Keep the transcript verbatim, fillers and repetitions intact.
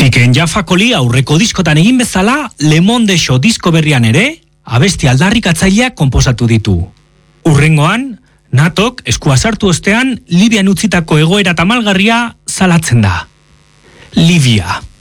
Tiken Jafakoli aurreko diskotan egin bezala, Le Monde Show disko berrian ere, abesti aldarrikatzaileak konposatu ditu. Urrengoan, Natok eskua sartu ostean, Libian utzitako egoera tamalgarria salatzen da. Libia.